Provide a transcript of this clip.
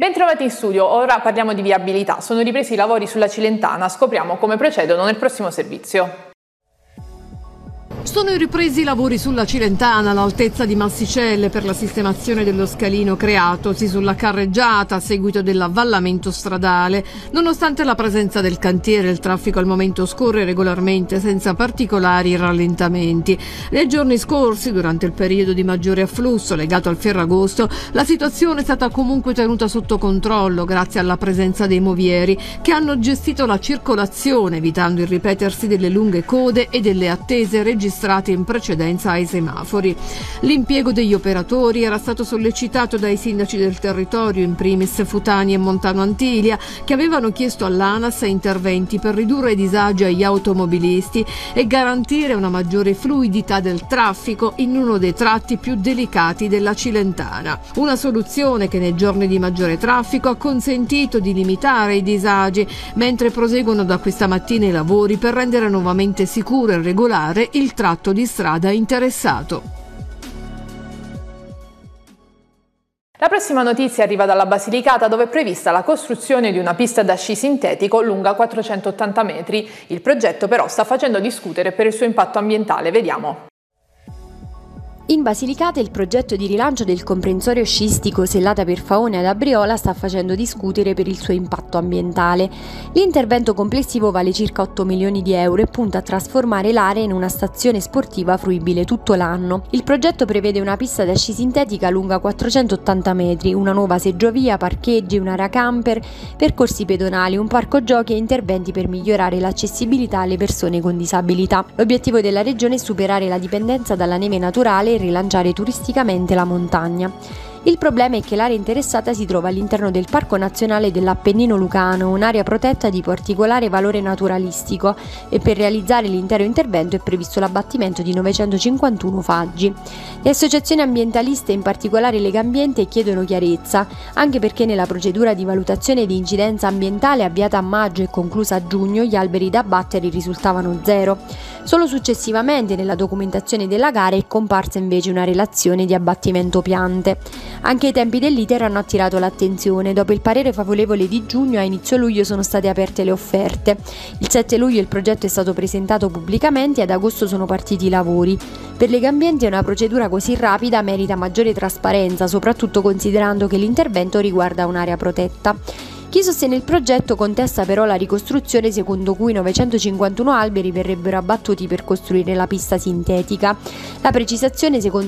Bentrovati in studio, ora parliamo di viabilità. Sono ripresi i lavori sulla Cilentana, scopriamo come procedono nel prossimo servizio. Sono ripresi i lavori sulla Cilentana all'altezza di Massicelle per la sistemazione dello scalino creatosi sulla carreggiata a seguito dell'avvallamento stradale. Nonostante la presenza del cantiere, il traffico al momento scorre regolarmente senza particolari rallentamenti. Nei giorni scorsi, durante il periodo di maggiore afflusso legato al Ferragosto, la situazione è stata comunque tenuta sotto controllo grazie alla presenza dei movieri che hanno gestito la circolazione, evitando il ripetersi delle lunghe code e delle attese registrate in precedenza ai semafori. L'impiego degli operatori era stato sollecitato dai sindaci del territorio, in primis Futani e Montano Antiglia, che avevano chiesto all'ANAS interventi per ridurre i disagi agli automobilisti e garantire una maggiore fluidità del traffico in uno dei tratti più delicati della Cilentana. Una soluzione che nei giorni di maggiore traffico ha consentito di limitare i disagi, mentre proseguono da questa mattina i lavori per rendere nuovamente sicuro e regolare il tratto di strada interessato. La prossima notizia arriva dalla Basilicata, dove è prevista la costruzione di una pista da sci sintetico lunga 480 metri. Il progetto però sta facendo discutere per il suo impatto ambientale. Vediamo. In Basilicata il progetto di rilancio del comprensorio sciistico Sellata per Faone ad Abriola sta facendo discutere per il suo impatto ambientale. L'intervento complessivo vale circa 8 milioni di euro e punta a trasformare l'area in una stazione sportiva fruibile tutto l'anno. Il progetto prevede una pista da sci sintetica lunga 480 metri, una nuova seggiovia, parcheggi, un'area camper, percorsi pedonali, un parco giochi e interventi per migliorare l'accessibilità alle persone con disabilità. L'obiettivo della regione è superare la dipendenza dalla neve naturale e rilanciare turisticamente la montagna. Il problema è che l'area interessata si trova all'interno del Parco Nazionale dell'Appennino Lucano, un'area protetta di particolare valore naturalistico, e per realizzare l'intero intervento è previsto l'abbattimento di 951 faggi. Le associazioni ambientaliste, in particolare Legambiente, chiedono chiarezza, anche perché nella procedura di valutazione di incidenza ambientale avviata a maggio e conclusa a giugno gli alberi da abbattere risultavano zero. Solo successivamente nella documentazione della gara è comparsa invece una relazione di abbattimento piante. Anche i tempi dell'iter hanno attirato l'attenzione. Dopo il parere favorevole di giugno, a inizio luglio sono state aperte le offerte. Il 7 luglio il progetto è stato presentato pubblicamente e ad agosto sono partiti i lavori. Per Legambiente una procedura così rapida merita maggiore trasparenza, soprattutto considerando che l'intervento riguarda un'area protetta. Chi sostiene il progetto contesta però la ricostruzione secondo cui 951 alberi verrebbero abbattuti per costruire la pista sintetica. La precisazione secondo